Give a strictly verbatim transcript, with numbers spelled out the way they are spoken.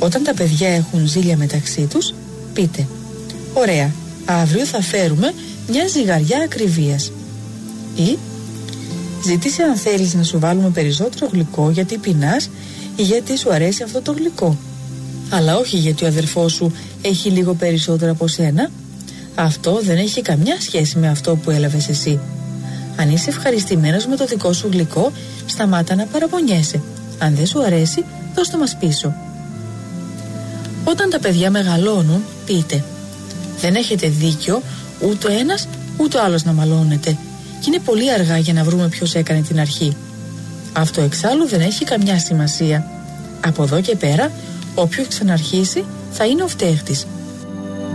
Όταν τα παιδιά έχουν ζήλια μεταξύ τους, πείτε: ωραία, αύριο θα φέρουμε μια ζυγαριά ακριβίας. Ή ζήτησε αν θέλεις να σου βάλουμε περισσότερο γλυκό γιατί πεινάς ή γιατί σου αρέσει αυτό το γλυκό. Αλλά όχι γιατί ο αδερφός σου έχει λίγο περισσότερο από σένα. Αυτό δεν έχει καμιά σχέση με αυτό που έλαβες εσύ. Αν είσαι ευχαριστημένος με το δικό σου γλυκό, σταμάτα να παραπονιέσαι. Αν δεν σου αρέσει, δώσ' το μας πίσω. Όταν τα παιδιά μεγαλώνουν, πείτε: δεν έχετε δίκιο ούτε ο ένας ούτε ο άλλος να μαλώνετε και είναι πολύ αργά για να βρούμε ποιος έκανε την αρχή. Αυτό εξάλλου δεν έχει καμιά σημασία. Από εδώ και πέρα, όποιος ξαναρχίσει θα είναι ο φταίχτης.